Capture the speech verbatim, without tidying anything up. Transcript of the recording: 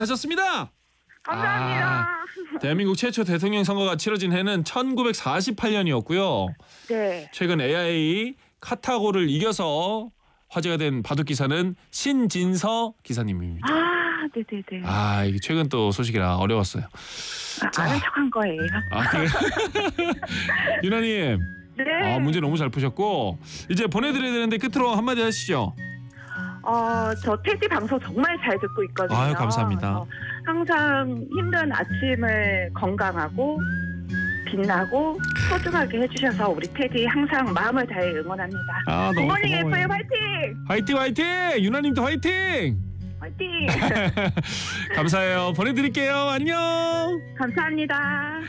하셨습니다. 감사합니다. 아, 대한민국 최초 대통령 선거가 치러진 해는 천구백사십팔 년이었고요. 네. 최근 에이아이 카타고를 이겨서 화제가 된 바둑 기사는 신진서 기사님입니다. 아, 네네네. 아, 이게 최근 또 소식이라 어려웠어요. 아, 아는 척한 거예요. 아, 그래? 유나님, 네. 아, 문제 너무 잘 푸셨고 이제 보내드려야 되는데 끝으로 한마디 하시죠. 어, 저 테디 방송 정말 잘 듣고 있거든요. 아유, 감사합니다. 어, 항상 힘든 아침을 건강하고 빛나고 소중하게 해주셔서 우리 테디 항상 마음을 다해 응원합니다. 아, 너무 굿모닝 고마워요. 에프엠 화이팅! 화이팅 화이팅! 유나님도 화이팅! 화이팅! 감사해요. 보내드릴게요. 안녕. 감사합니다.